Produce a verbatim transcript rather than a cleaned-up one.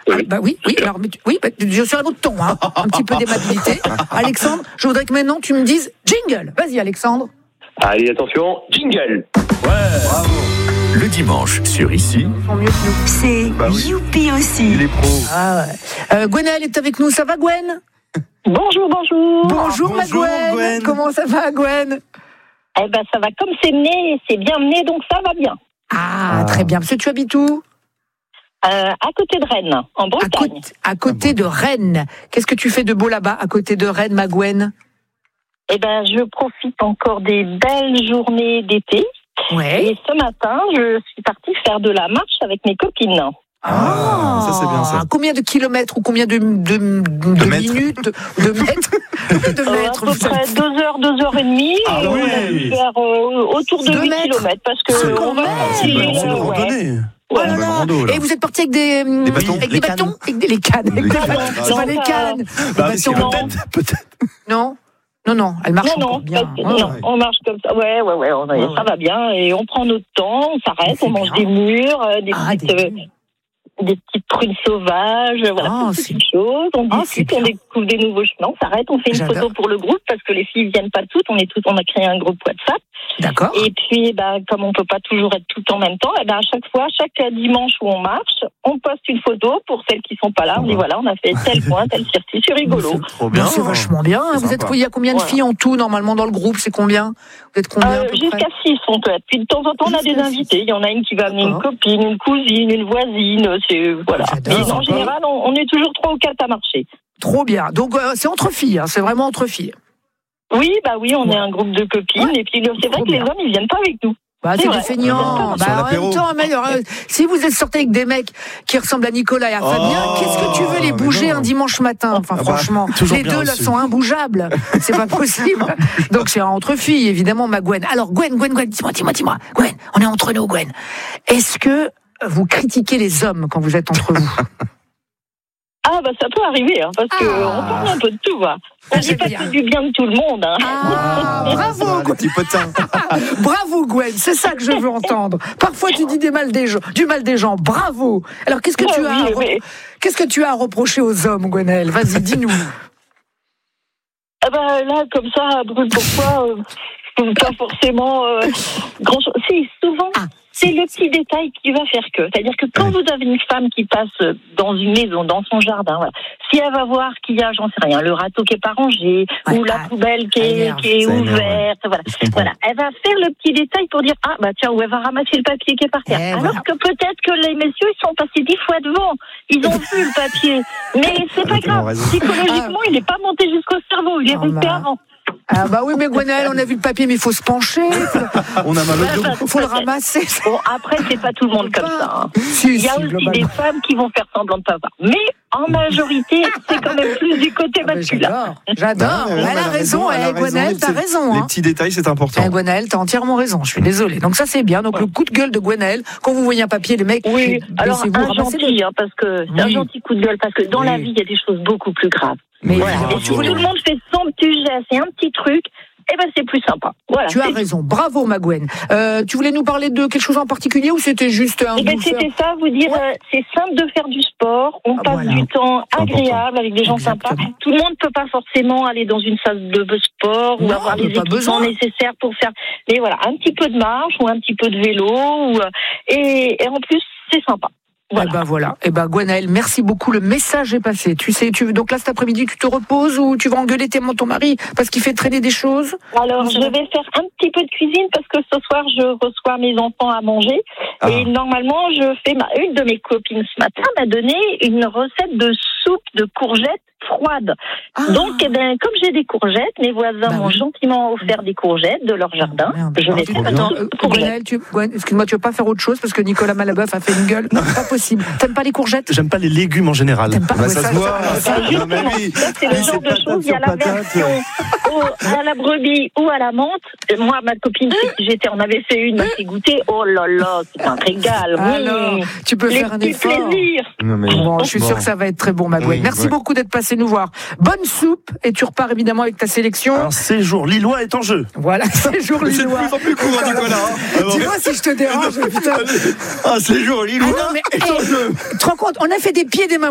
Oui. Ah, bah oui, oui, alors, mais tu- oui, bah, je suis à un autre ton, hein, un petit peu d'aimabilité. Alexandre, je voudrais que maintenant tu me dises jingle. Vas-y, Alexandre. Allez, attention, jingle. Le dimanche sur Ici, Ils sont mieux que nous. C'est Bah oui. Youpi aussi. Il est pro. Ah ouais. Euh, Gwenaëlle est avec nous, ça va Gwen? Bonjour, bonjour. Bonjour, ma bonjour, Gwen. Gwen. Comment ça va Gwen? Eh ben, ça va comme c'est mené, c'est bien mené, donc ça va bien. Ah, Ah. très bien. Parce que tu habites où? Euh, à côté de Rennes, en À Bretagne. côté, à côté de Rennes. Qu'est-ce que tu fais de beau là-bas, à côté de Rennes, ma Gwen? Eh ben, je profite encore des belles journées d'été. Ouais. Et ce matin, je suis partie faire de la marche avec mes copines. Ah, ça, c'est bien, ça. Combien de kilomètres ou combien de, de, de, De mètres. minutes, de mètres, de Euh, mètres à peu vous savez. près deux heures, deux heures et demie. Ah et on a ouais. dû faire euh, autour de Deux huit mètres. kilomètres parce que C'est on quand va même. C'est une partir, bonne euh, ouais. randonnée. Oh là Une bonne là. rando, là. Et vous êtes parti avec des, Des bâtons. avec Les des bâtons, cannes. avec des les cannes, avec Les des cannes. bâtons. C'est pas Non, les pas- cannes. Bah, Des si, bâtons. peut-être, peut-être. Non, non, non, elle marche Non, encore non, bien. pas- Ouais, non, ouais. on marche comme ça. Ouais, ouais, ouais, on- Ouais, ça ouais. va bien. Et on prend notre temps, on s'arrête, C'est on mange bien. des mûres, euh, des, Ah, petites, des euh, mûres. des petites prunes sauvages, voilà, Ah, toutes c'est- petites choses. On Ah, discute, c'est on bien. découvre des nouveaux chemins, on s'arrête, on fait une J'adore. photo pour le groupe parce que les filles viennent pas toutes, on est toutes, on a créé un groupe WhatsApp. D'accord. Et puis, bah, comme on peut pas toujours être tout en même temps, et ben, à chaque fois, chaque dimanche où on marche, on poste une photo pour celles qui sont pas là. On dit voilà, on a fait tel point, tel circuit, c'est rigolo. Trop Non, bien. c'est vachement bien. C'est Vous êtes, sympa. il y a combien de Voilà. filles en tout normalement dans le groupe? C'est combien? Vous êtes combien à Euh, peu jusqu'à près? six, on peut être. Puis de temps en temps, on a des Jusqu'à six. invités. Il y en a une qui va amener une D'accord. copine, une cousine, une voisine. C'est voilà. J'adore. Mais en Sympa. général, on, on est toujours trois ou quatre à marcher. Trop bien. Donc euh, c'est entre filles, hein, c'est vraiment entre filles. Oui, bah oui, on est un groupe de copines. Ouais. Et puis c'est vrai Trop que les bien. hommes, ils viennent pas avec nous. Bah, C'est c'est vrai. des feignants. Ah, sur Bah, en l'apéro. même temps, mais, euh, si vous êtes sortis avec des mecs qui ressemblent à Nicolas et à Oh, Fabien, qu'est-ce que tu veux les mais bouger non. un dimanche matin? Enfin, Ah bah, franchement, toujours les bien deux là reçu. sont imbougeables. C'est pas possible. Donc c'est entre filles, évidemment, ma Gwen. Alors Gwen, Gwen, Gwen, dis-moi, dis-moi, dis-moi. Gwen, on est entre nous, Gwen. Est-ce que vous critiquez les hommes quand vous êtes entre vous? Ah, bah ça peut arriver, hein, parce que Ah. on parle un peu de tout, va. On Ah, dit c'est pas bien. que du bien de tout le monde, hein. Ah, Ah, bravo, les Gwen. petits potins. Bravo Gwen, c'est ça que je veux entendre. Parfois tu dis des mal des gens, du mal des gens. Bravo. Alors qu'est-ce que Ah tu as à oui, re- mais- qu'est-ce que tu as à reprocher aux hommes, Gwenaëlle? Vas-y, dis-nous. Ah bah là, comme ça, brûle pourquoi euh, pas forcément euh, grand chose. Si, souvent, Ah. c'est le petit détail qui va faire que. C'est-à-dire que quand vous avez une femme qui passe dans une maison, dans son jardin, voilà, si elle va voir qu'il y a, j'en sais rien, le râteau qui est pas rangé, Ouais, ou la ah, poubelle qui ça est, énerve, qui est ça énerve, ouverte, voilà. Je comprends. Voilà, elle va faire le petit détail pour dire ah bah tiens, ou elle va ramasser le papier qui est par terre. Eh, Alors voilà. que peut-être que les messieurs ils sont passés dix fois devant, ils ont vu le papier, mais c'est pas Elle a tellement grave. raison. Psychologiquement, il n'est pas monté jusqu'au cerveau, il est Ah, resté bah. avant. Ah bah oui, mais Gwenaëlle, on a vu le papier, mais il faut se pencher, On a mal au dos. il faut le ramasser. Bon, après, c'est pas tout le monde comme ça. hein. Si, Il y a si, aussi globalement. des femmes qui vont faire semblant de pas voir. Mais en majorité, c'est quand même plus du côté Ah bah, masculin. J'adore, j'adore. Bah ouais, elle, elle a a raison, raison, elle a eh, Gwenaëlle, raison. t'as Les raison. Les Hein. petits détails, c'est important. Eh, Gwenaëlle, t'as entièrement raison, je suis désolée. Donc ça c'est bien, donc le coup de gueule de Gwenaëlle, quand vous voyez un papier, les mecs, Oui, alors laissez-vous un ramasser le- gentil, hein, parce que c'est un Oui. gentil coup de gueule, parce que dans Oui. la vie, il y a des choses beaucoup plus graves. Mais Voilà. bravo. Et si tout le monde fait son petit geste et un petit truc, eh ben c'est plus sympa. Voilà. Tu as C'est- raison, bravo ma Gwen. Euh, tu voulais nous parler de quelque chose en particulier ou c'était juste un Eh ben, bouffeur? c'était ça, vous dire, euh, c'est simple de faire du sport, on Ah, passe voilà. du temps C'est agréable avec des gens Exactement. sympas. Tout le monde ne peut pas forcément aller dans une salle de sport ou Non, avoir on les n'a pas équipements besoin. nécessaires pour faire. Mais voilà, un petit peu de marche ou un petit peu de vélo ou, euh, et, et en plus c'est sympa. Voilà. Eh ben voilà. Eh ben Gwenaëlle, merci beaucoup. Le message est passé. Tu sais, tu donc là cet après-midi, tu te reposes ou tu vas engueuler tes- ton mari parce qu'il fait traîner des choses? Alors, je vais faire un petit peu de cuisine parce que ce soir, je reçois mes enfants à manger. Ah. Et normalement, je fais ma, une de mes copines ce matin m'a donné une recette de soupe de courgettes froides. Ah. Donc, eh ben, comme j'ai des courgettes, mes voisins Bah m'ont oui. gentiment offert des courgettes de leur jardin. Merde. Je vais Ah, faire trop une bien. Attends, soupe euh, de courgettes. Gwenaëlle, tu, Gwen, excuse-moi, tu veux pas faire autre chose parce que Nicolas Malabeuf a fait une gueule? Non, pas possible. T'aimes pas les courgettes? J'aime pas les légumes en général. T'aimes pas? Bah, Ouais, ça se voit. Bah, Non, mais justement, oui. ça c'est le Oui, genre c'est de patate choses. Il y a sur la patate. version au- à la brebis ou à la menthe. Et moi, ma copine, c'est qui j'étais, on avait fait une, m'a fait goûter. Oh là là, c'est un régal. Alors, Mmh. tu peux Les faire un petits effort. plaisirs. Non, mais Bon, je suis bon. sûr que ça va être très bon, ma Gwen. Oui, Merci ouais. beaucoup d'être passé nous voir. Bonne soupe et tu repars évidemment avec ta sélection. Un séjour lillois est en jeu. Voilà, séjour C'est de lillois. plus en plus court, hein, Nicolas. hein. Alors, Dis-moi si je te dérange, putain. Un séjour Ah lillois non, mais est en hey, jeu. tu te rends compte, on a fait des pieds et des mains